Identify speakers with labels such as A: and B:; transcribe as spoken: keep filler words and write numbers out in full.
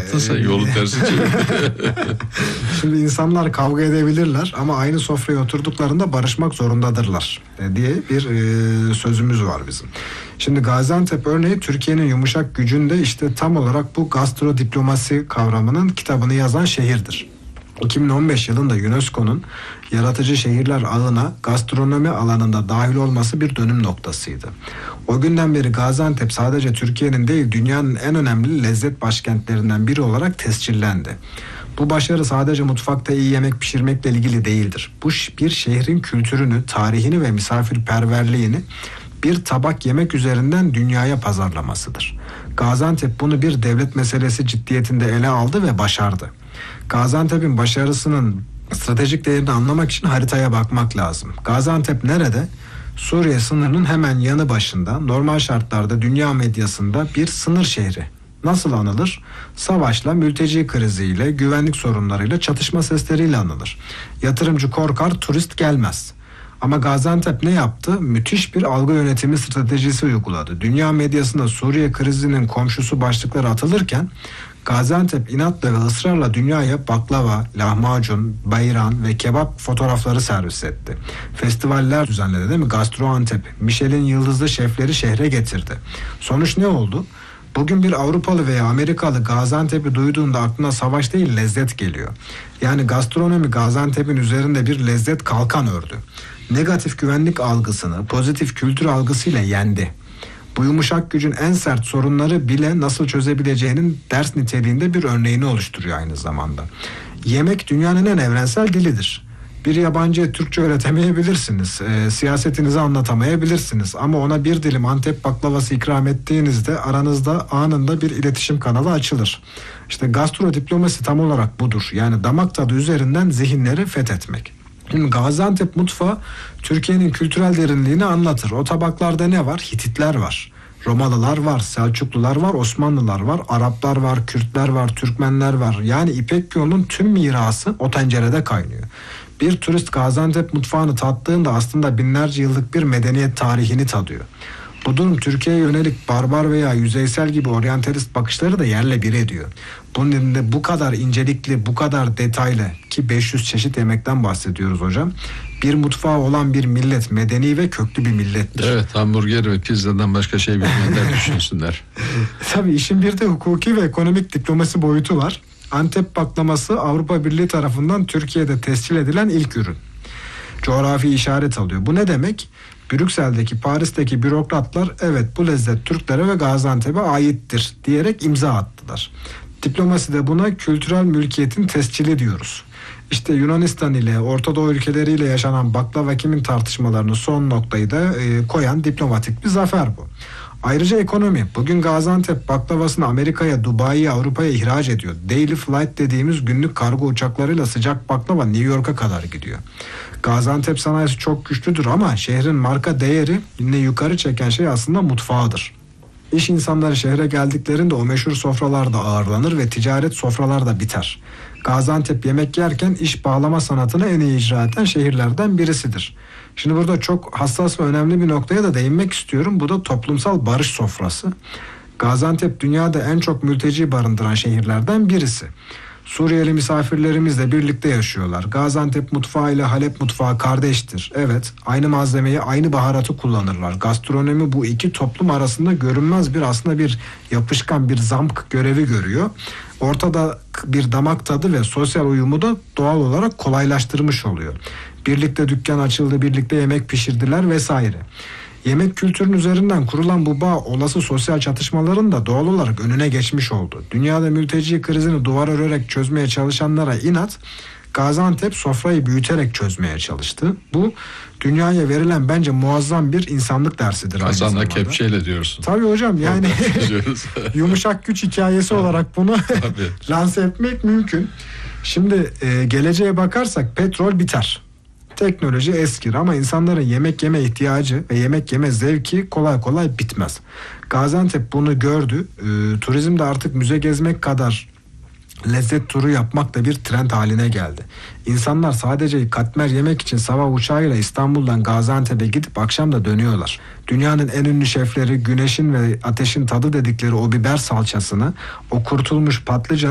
A: yaptın sen? Yolu tersi çevirdin.
B: Şimdi insanlar kavga edebilirler ama aynı sofraya oturduklarında barışmak zorundadırlar diye bir e, sözümüz var bizim. Şimdi Gaziantep örneği Türkiye'nin yumuşak gücünde işte tam olarak bu gastrodiplomasi kavramının kitabını yazan şehirdir. iki bin on beş yılında UNESCO'nun yaratıcı şehirler ağına gastronomi alanında dahil olması bir dönüm noktasıydı. O günden beri Gaziantep sadece Türkiye'nin değil dünyanın en önemli lezzet başkentlerinden biri olarak tescillendi. Bu başarı sadece mutfakta iyi yemek pişirmekle ilgili değildir. Bu bir şehrin kültürünü, tarihini ve misafirperverliğini bir tabak yemek üzerinden dünyaya pazarlamasıdır. Gaziantep bunu bir devlet meselesi ciddiyetinde ele aldı ve başardı. Gaziantep'in başarısının stratejik değerini anlamak için haritaya bakmak lazım. Gaziantep nerede? Suriye sınırının hemen yanı başında, normal şartlarda dünya medyasında bir sınır şehri. Nasıl anılır? Savaşla, mülteci kriziyle, güvenlik sorunlarıyla, çatışma sesleriyle anılır. Yatırımcı korkar, turist gelmez. Ama Gaziantep ne yaptı? Müthiş bir algı yönetimi stratejisi uyguladı. Dünya medyasında Suriye krizinin komşusu başlıkları atılırken Gaziantep inatla ve ısrarla dünyaya baklava, lahmacun, bayram ve kebap fotoğrafları servis etti. Festivaller düzenledi değil mi? Gastroantep, Michelin yıldızlı şefleri şehre getirdi. Sonuç ne oldu? Bugün bir Avrupalı veya Amerikalı Gaziantep'i duyduğunda aklına savaş değil lezzet geliyor. Yani gastronomi Gaziantep'in üzerinde bir lezzet kalkan ördü. Negatif güvenlik algısını pozitif kültür algısıyla yendi. Bu yumuşak gücün en sert sorunları bile nasıl çözebileceğinin ders niteliğinde bir örneğini oluşturuyor aynı zamanda. Yemek dünyanın en evrensel dilidir. Bir yabancıya Türkçe öğretemeyebilirsiniz, e, siyasetinizi anlatamayabilirsiniz ama ona bir dilim Antep baklavası ikram ettiğinizde aranızda anında bir iletişim kanalı açılır. İşte gastrodiplomasi tam olarak budur. Yani damak tadı üzerinden zihinleri fethetmek. Şimdi Gaziantep mutfağı Türkiye'nin kültürel derinliğini anlatır. O tabaklarda ne var? Hititler var. Romalılar var, Selçuklular var, Osmanlılar var, Araplar var, Kürtler var, Türkmenler var. Yani İpek yolunun tüm mirası o tencerede kaynıyor. Bir turist Gaziantep mutfağını tattığında aslında binlerce yıllık bir medeniyet tarihini tadıyor. Bu durum Türkiye'ye yönelik barbar veya yüzeysel gibi oryantalist bakışları da yerle bir ediyor. Bunun elinde bu kadar incelikli, bu kadar detaylı ki beş yüz çeşit yemekten bahsediyoruz hocam. Bir mutfağı olan bir millet, medeni ve köklü bir millettir.
A: Evet, hamburger ve pizzadan başka şey bilmeyenler düşünsünler.
B: Tabii işin bir de hukuki ve ekonomik diplomasi boyutu var. Antep baklaması Avrupa Birliği tarafından Türkiye'de tescil edilen ilk ürün. Coğrafi işaret alıyor. Bu ne demek? Brüksel'deki, Paris'teki bürokratlar evet bu lezzet Türklere ve Gaziantep'e aittir diyerek imza attılar. Diplomasi de buna kültürel mülkiyetin tescili diyoruz. İşte Yunanistan ile Orta Doğu ülkeleriyle yaşanan baklava kimin tartışmalarını son noktayı da e, koyan diplomatik bir zafer bu. Ayrıca ekonomi. Bugün Gaziantep baklavasını Amerika'ya, Dubai'ye, Avrupa'ya ihraç ediyor. Daily flight dediğimiz günlük kargo uçaklarıyla sıcak baklava New York'a kadar gidiyor. Gaziantep sanayisi çok güçlüdür ama şehrin marka değeri yine yukarı çeken şey aslında mutfağıdır. İş insanları şehre geldiklerinde o meşhur sofralarda ağırlanır ve ticaret sofralarda biter. Gaziantep yemek yerken iş bağlama sanatını en iyi icra eden şehirlerden birisidir. Şimdi burada çok hassas ve önemli bir noktaya da değinmek istiyorum. Bu da toplumsal barış sofrası. Gaziantep dünyada en çok mülteci barındıran şehirlerden birisi. Suriyeli misafirlerimizle birlikte yaşıyorlar. Gaziantep mutfağı ile Halep mutfağı kardeştir. Evet, aynı malzemeyi, aynı baharatı kullanırlar. Gastronomi bu iki toplum arasında görünmez bir aslında bir yapışkan bir zamk görevi görüyor. Ortada bir damak tadı ve sosyal uyumu da doğal olarak kolaylaştırmış oluyor. Birlikte dükkan açıldı, birlikte yemek pişirdiler vesaire. Yemek kültürünün üzerinden kurulan bu bağ olası sosyal çatışmaların da doğal olarak önüne geçmiş oldu. Dünyada mülteci krizini duvar örerek çözmeye çalışanlara inat, Gaziantep sofrayı büyüterek çözmeye çalıştı. Bu dünyaya verilen bence muazzam bir insanlık dersidir.
A: Kazanla kepçeyle diyorsun.
B: Tabii hocam yani yumuşak güç hikayesi olarak bunu lanse etmek mümkün. Şimdi e, geleceğe bakarsak petrol biter. Teknoloji eskir ama insanların yemek yeme ihtiyacı ve yemek yeme zevki kolay kolay bitmez. Gaziantep bunu gördü. E, turizm de artık müze gezmek kadar lezzet turu yapmak da bir trend haline geldi. İnsanlar sadece katmer yemek için sabah uçağıyla İstanbul'dan Gaziantep'e gidip akşam da dönüyorlar. Dünyanın en ünlü şefleri güneşin ve ateşin tadı dedikleri o biber salçasını, o kurutulmuş patlıcanı